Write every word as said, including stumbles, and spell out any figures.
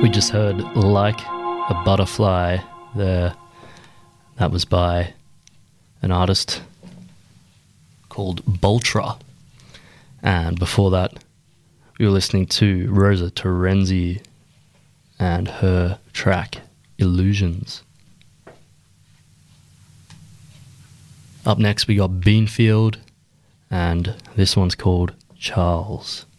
We just heard Like a Butterfly there. That was by an artist called Boltra. And before that, we were listening to Rosa Terenzi and her track Illusions. Up next we got Beanfield, and this one's called Charles.